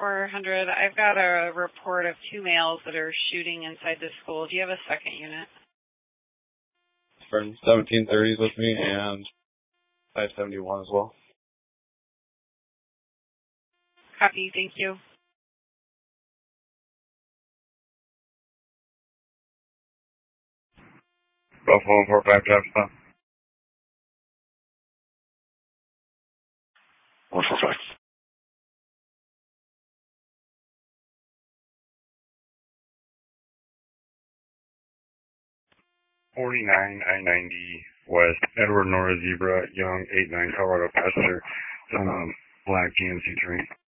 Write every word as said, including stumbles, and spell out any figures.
four hundred. I've got a report of two males that are shooting inside the school. Do you have a second unit? From seventeen thirties with me and five seventy-one as well. Copy, thank you. Buffalo four five Top stop. one four five. forty-nine I ninety West, Edward Nora Zebra, Young eight nine Colorado Passenger, um, black G M C train.